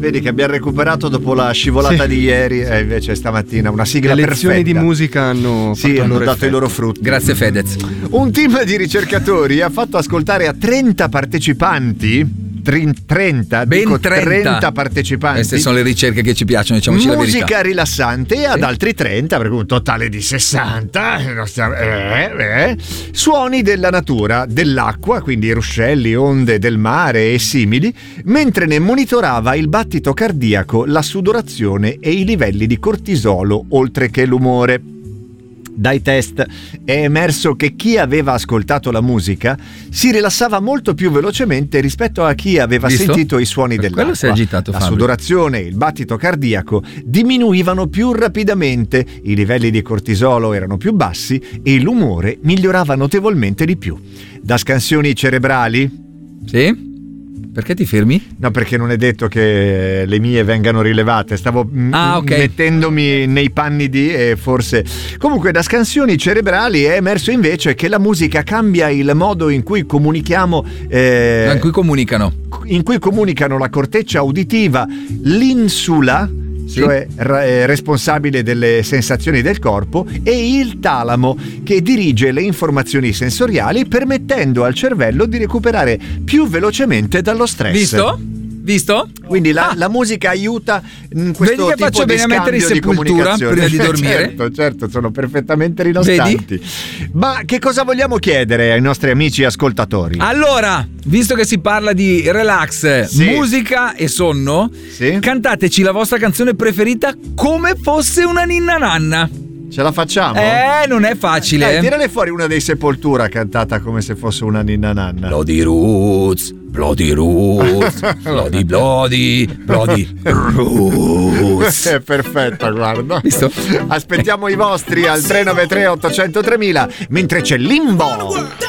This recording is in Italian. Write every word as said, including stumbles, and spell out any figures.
Vedi che abbiamo recuperato dopo la scivolata sì. di ieri e invece stamattina una sigla Le lezioni perfetta. di musica hanno sì, fatto hanno dato effetto. i loro frutti. Grazie Fedez. Un team di ricercatori ha fatto ascoltare a trenta partecipanti trenta, ben dico trenta. trenta partecipanti. Queste sono le ricerche che ci piacciono, diciamoci la verità. Musica rilassante e sì. ad altri trenta, per cui un totale di sessanta. Eh, eh, suoni della natura, dell'acqua, quindi ruscelli, onde del mare e simili, mentre ne monitorava il battito cardiaco, la sudorazione e i livelli di cortisolo, oltre che l'umore. Dai test è emerso che chi aveva ascoltato la musica si rilassava molto più velocemente rispetto a chi aveva Visto? sentito i suoni Per dell'acqua. quello si è agitato la Fabio. sudorazione e il battito cardiaco diminuivano più rapidamente, i livelli di cortisolo erano più bassi e l'umore migliorava notevolmente di più. Da scansioni cerebrali? Sì? Perché ti fermi? No, perché non è detto che le mie vengano rilevate. Stavo ah, okay. mettendomi nei panni di e forse. Comunque, da scansioni cerebrali è emerso invece che la musica cambia il modo in cui comunichiamo. Eh, in cui comunicano. In cui comunicano la corteccia uditiva, l'insula. Sì. Cioè r- responsabile delle sensazioni del corpo, e il talamo, che dirige le informazioni sensoriali, permettendo al cervello di recuperare più velocemente dallo stress. Visto? Visto? Quindi la, ah. la musica aiuta in questo Vedi che tipo faccio di bene a mettere in sepoltura prima di dormire? Certo, certo, sono perfettamente rilassanti. Vedi? Ma che cosa vogliamo chiedere ai nostri amici ascoltatori? Allora, visto che si parla di relax, sì. musica e sonno, sì. cantateci la vostra canzone preferita come fosse una ninna nanna. Ce la facciamo? Eh, non è facile. Eh, tirale fuori una dei Sepoltura cantata come se fosse una ninna nanna. Bloody Roots, Bloody Roots, Bloody Bloody, Bloody Roots. È perfetta, guarda. Visto? Aspettiamo i vostri al tre nove tre otto zero zero tre mila, mentre c'è Limbo.